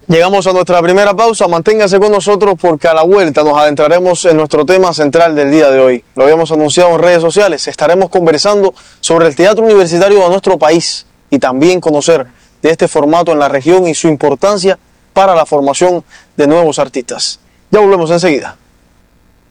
Llegamos a nuestra primera pausa, manténgase con nosotros porque a la vuelta nos adentraremos en nuestro tema central del día de hoy. Lo habíamos anunciado en redes sociales, estaremos conversando sobre el teatro universitario de nuestro país y también conocer de este formato en la región y su importancia para la formación de nuevos artistas. Ya volvemos enseguida.